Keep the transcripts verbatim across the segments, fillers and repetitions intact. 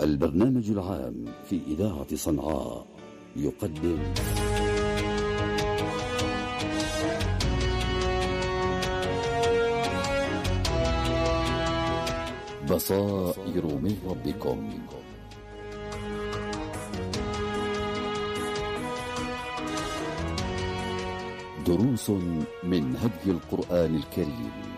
البرنامج العام في إذاعة صنعاء يقدم بصائر من ربكم. دروس من هدي القرآن الكريم.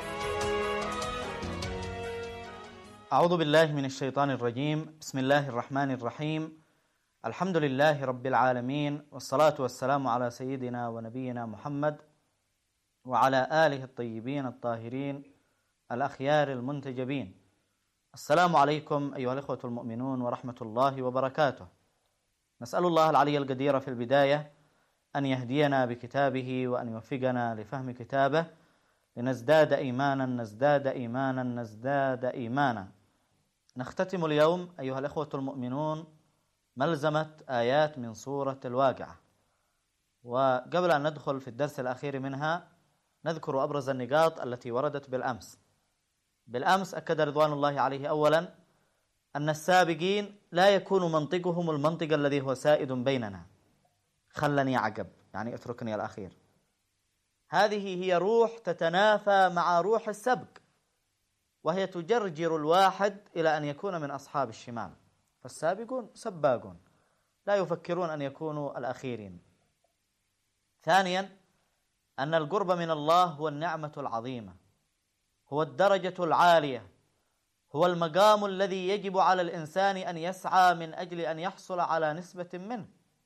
أعوذ بالله من الشيطان الرجيم. بسم الله الرحمن الرحيم. الحمد لله رب العالمين، والصلاة والسلام على سيدنا ونبينا محمد وعلى آله الطيبين الطاهرين الأخيار المنتجبين. السلام عليكم أيها الإخوة المؤمنون ورحمة الله وبركاته. نسأل الله العلي القدير في البداية أن يهدينا بكتابه وأن يوفقنا لفهم كتابه لنزداد إيمانا نزداد إيمانا نزداد إيمانا. نختتم اليوم أيها الإخوة المؤمنون ملزمة آيات من سورة الواقعة، وقبل أن ندخل في الدرس الأخير منها نذكر أبرز النقاط التي وردت بالأمس. بالأمس أكد رضوان الله عليه أولا أن السابقين لا يكون منطقهم المنطق الذي هو سائد بيننا، خلني عقب يعني اتركني الأخير. هذه هي روح تتنافى مع روح السبق، وهي تجرجر الواحد إلى أن يكون من أصحاب الشمال، فالسابقون سباقون لا يفكرون أن يكونوا الأخيرين. ثانيا أن القرب من الله هو النعمة العظيمة، هو الدرجة العالية، هو المقام الذي يجب على الإنسان أن يسعى من أجل أن يحصل على نسبة منه.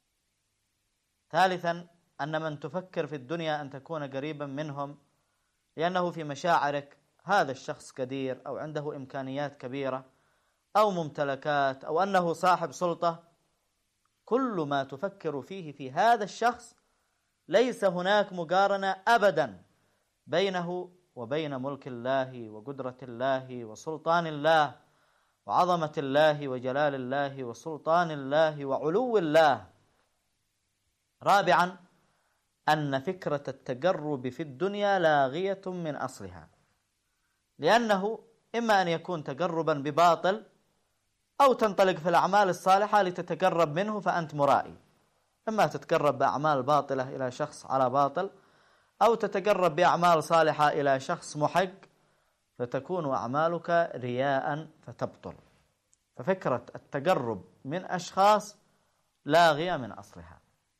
ثالثا أن من تفكر في الدنيا أن تكون قريبا منهم لأنه في مشاعرك هذا الشخص قدير أو عنده إمكانيات كبيرة أو ممتلكات أو أنه صاحب سلطة، كل ما تفكر فيه في هذا الشخص ليس هناك مقارنة أبدا بينه وبين ملك الله وقدرة الله وسلطان الله وعظمة الله وجلال الله وسلطان الله وعلو الله. رابعا أن فكرة التقرب في الدنيا لاغية من أصلها، لأنه إما أن يكون تقربا بباطل أو تنطلق في الأعمال الصالحة لتتقرب منه فأنت مرائي، إما تتقرب بأعمال باطلة إلى شخص على باطل أو تتقرب بأعمال صالحة إلى شخص محق فتكون أعمالك رياء فتبطل. ففكرة التقرب من أشخاص لاغية من أصلها.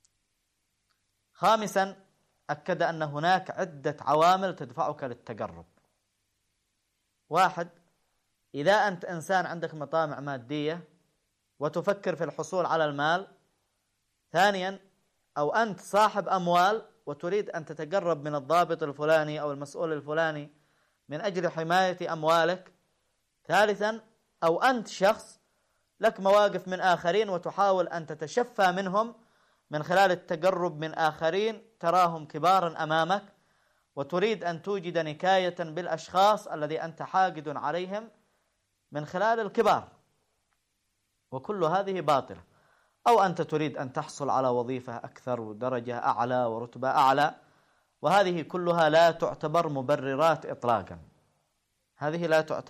خامسا أكد أن هناك عدة عوامل تدفعك للتقرب. واحد، إذا أنت إنسان عندك مطامع مادية وتفكر في الحصول على المال. ثانيا، أو أنت صاحب أموال وتريد أن تتقرب من الضابط الفلاني أو المسؤول الفلاني من أجل حماية أموالك. ثالثا، أو أنت شخص لك مواقف من آخرين وتحاول أن تتشفى منهم من خلال التقرب من آخرين تراهم كبارا أمامك وتريد أن توجد نكاية بالأشخاص الذي أنت حاقد عليهم من خلال الكبار، وكل هذه باطلة. أو أنت تريد أن تحصل على وظيفة أكثر ودرجة أعلى ورتبة أعلى، وهذه كلها لا تعتبر مبررات إطلاقا، هذه لا تعتبر